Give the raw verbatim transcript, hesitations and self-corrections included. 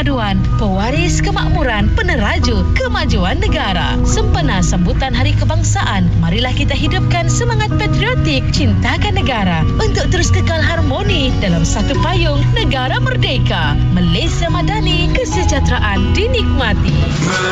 Persemaduan, pewaris kemakmuran, peneraju kemajuan negara. Sempena sambutan Hari Kebangsaan, marilah kita hidupkan semangat patriotik, cintakan negara untuk terus kekal harmoni dalam satu payung negara merdeka. Malaysia Madani, kesejahteraan dinikmati.